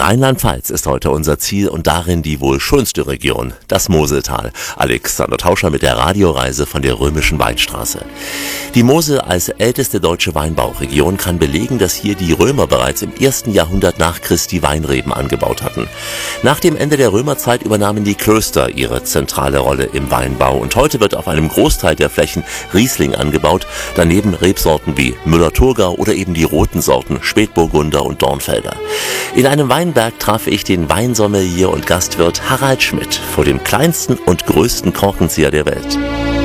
Rheinland-Pfalz ist heute unser Ziel und darin die wohl schönste Region, das Moseltal. Alexander Tauscher mit der Radioreise von der Römischen Weinstraße. Die Mosel als älteste deutsche Weinbauregion kann belegen, dass hier die Römer bereits im 1. Jahrhundert nach Christi Weinreben angebaut hatten. Nach dem Ende der Römerzeit übernahmen die Klöster ihre zentrale Rolle im Weinbau und heute wird auf einem Großteil der Flächen Riesling angebaut, daneben Rebsorten wie Müller-Thurgau oder eben die roten Sorten Spätburgunder und Dornfelder. In einem Weinberg traf ich den Weinsommelier und Gastwirt Harald Schmidt vor dem kleinsten und größten Korkenzieher der Welt.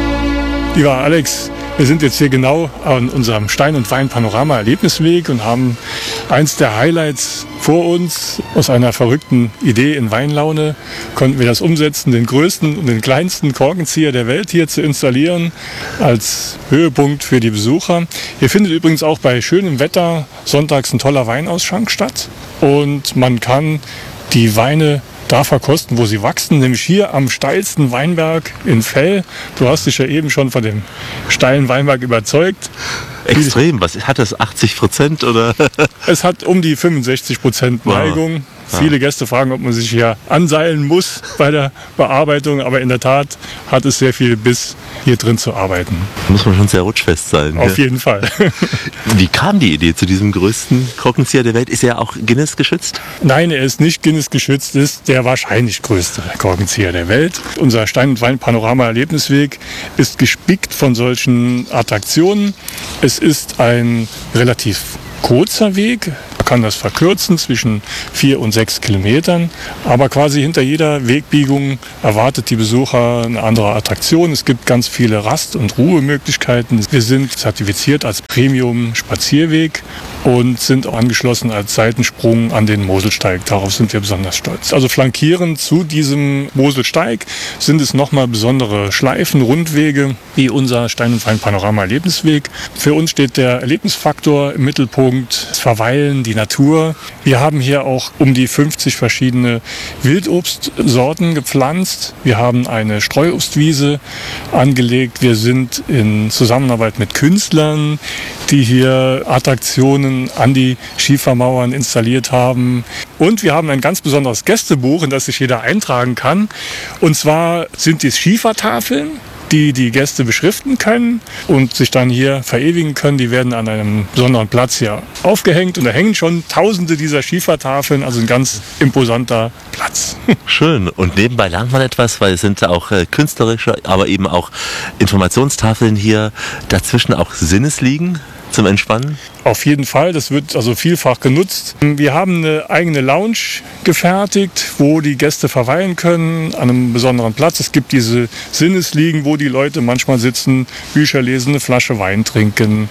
Lieber Alex, wir sind jetzt hier genau an unserem Stein- und Wein-Panorama-Erlebnisweg und haben eins der Highlights vor uns. Aus einer verrückten Idee in Weinlaune konnten wir das umsetzen, den größten und den kleinsten Korkenzieher der Welt hier zu installieren als Höhepunkt für die Besucher. Hier findet übrigens auch bei schönem Wetter sonntags ein toller Weinausschank statt und man kann die Weine da verkosten, wo sie wachsen, nämlich hier am steilsten Weinberg in Fell. Du hast dich ja eben schon von dem steilen Weinberg überzeugt. Extrem, was hat das, 80% oder? Es hat um die 65% Neigung. Wow. Viele Gäste fragen, ob man sich hier anseilen muss bei der Bearbeitung, aber in der Tat hat es sehr viel Biss, hier drin zu arbeiten. Da muss man schon sehr rutschfest sein. Auf jeden Fall. Wie kam die Idee zu diesem größten Korkenzieher der Welt? Ist er auch Guinness geschützt? Nein, er ist nicht Guinness geschützt, ist der wahrscheinlich größte Korkenzieher der Welt. Unser Stein- und Wein-Panorama-Erlebnisweg ist gespickt von solchen Attraktionen. Es ist ein relativ kurzer Weg. Man kann das verkürzen zwischen 4 und 6 Kilometern. Aber quasi hinter jeder Wegbiegung erwartet die Besucher eine andere Attraktion. Es gibt ganz viele Rast- und Ruhemöglichkeiten. Wir sind zertifiziert als Premium-Spazierweg und sind auch angeschlossen als Seitensprung an den Moselsteig. Darauf sind wir besonders stolz. Also flankierend zu diesem Moselsteig sind es nochmal besondere Schleifen, Rundwege, wie unser Stein- und Wein-Panorama-Erlebnisweg. Für uns steht der Erlebnisfaktor im Mittelpunkt, das Verweilen, die Natur. Wir haben hier auch um die 50 verschiedene Wildobstsorten gepflanzt. Wir haben eine Streuobstwiese angelegt. Wir sind in Zusammenarbeit mit Künstlern, die hier Attraktionen an die Schiefermauern installiert haben. Und wir haben ein ganz besonderes Gästebuch, in das sich jeder eintragen kann. Und zwar sind dies Schiefertafeln, die die Gäste beschriften können und sich dann hier verewigen können. Die werden an einem besonderen Platz hier aufgehängt und da hängen schon tausende dieser Schiefertafeln, also ein ganz imposanter Platz. Schön. Und nebenbei lernt man etwas, weil es sind auch künstlerische, aber eben auch Informationstafeln hier, dazwischen auch Sinnesliegen zum Entspannen? Auf jeden Fall, das wird also vielfach genutzt. Wir haben eine eigene Lounge gefertigt, wo die Gäste verweilen können an einem besonderen Platz. Es gibt diese Sinnesliegen, wo die Leute manchmal sitzen, Bücher lesen, eine Flasche Wein trinken.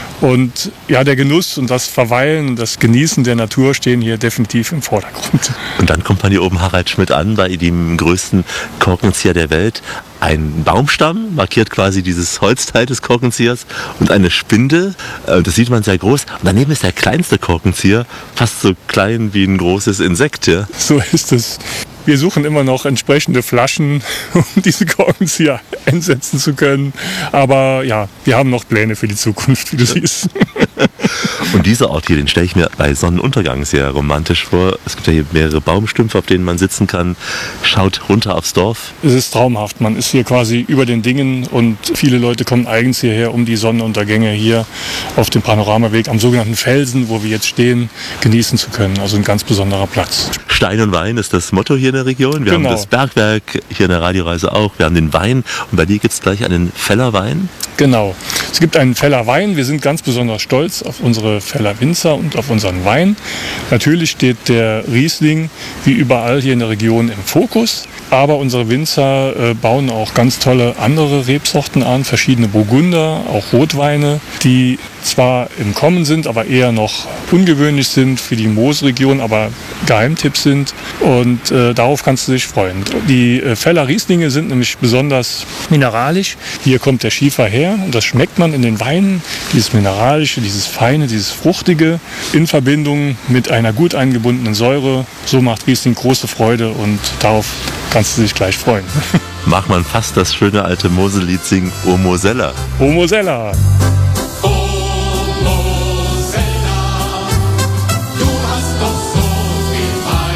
Und ja, der Genuss und das Verweilen und das Genießen der Natur stehen hier definitiv im Vordergrund. Und dann kommt man hier oben Harald Schmidt an, bei dem größten Korkenzieher der Welt. Ein Baumstamm markiert quasi dieses Holzteil des Korkenziehers und eine Spindel, das sieht man sehr groß. Und daneben ist der kleinste Korkenzieher, fast so klein wie ein großes Insekt. Ja? So ist es. Wir suchen immer noch entsprechende Flaschen, um diese Korkenzieher einsetzen zu können. Aber ja, wir haben noch Pläne für die Zukunft, wie du siehst. Und dieser Ort hier, den stelle ich mir bei Sonnenuntergang sehr romantisch vor. Es gibt ja hier mehrere Baumstümpfe, auf denen man sitzen kann, schaut runter aufs Dorf. Es ist traumhaft. Man ist hier quasi über den Dingen und viele Leute kommen eigens hierher, um die Sonnenuntergänge hier auf dem Panoramaweg am sogenannten Felsen, wo wir jetzt stehen, genießen zu können. Also ein ganz besonderer Platz. Stein und Wein ist das Motto hier in der Region. Wir haben das Bergwerk hier in der Radioreise auch. Wir haben den Wein und bei dir gibt es gleich einen Feller Wein. Genau. Es gibt einen Feller Wein. Wir sind ganz besonders stolz auf unsere Feller Winzer und auf unseren Wein. Natürlich steht der Riesling wie überall hier in der Region im Fokus. Aber unsere Winzer bauen auch ganz tolle andere Rebsorten an, verschiedene Burgunder, auch Rotweine, die zwar im Kommen sind, aber eher noch ungewöhnlich sind für die Moosregion, aber Geheimtipps sind. Und darauf kannst du dich freuen. Die Feller Rieslinge sind nämlich besonders mineralisch. Hier kommt der Schiefer her und das schmeckt man in den Weinen. Dieses Mineralische, dieses Feine, dieses Fruchtige in Verbindung mit einer gut eingebundenen Säure. So macht Riesling große Freude und darauf kannst du dich gleich freuen. Mag man fast das schöne alte Mosellied singen, O Mosella. O Mosella. Du hast doch so viel Wein.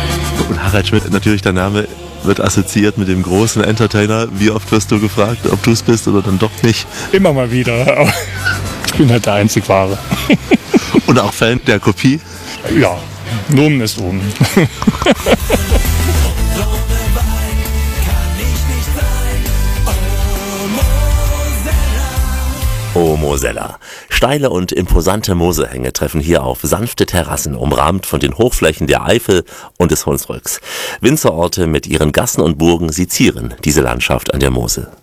Harald Schmidt, natürlich der Name wird assoziiert mit dem großen Entertainer. Wie oft wirst du gefragt, ob du es bist oder dann doch nicht? Immer mal wieder, aber ich bin halt der einzig Wahre. Und auch Fan der Kopie? Ja, Nomen ist oben. Oh Mosella. Steile und imposante Moselhänge treffen hier auf sanfte Terrassen, umrahmt von den Hochflächen der Eifel und des Hunsrücks. Winzerorte mit ihren Gassen und Burgen, sie zieren diese Landschaft an der Mosel.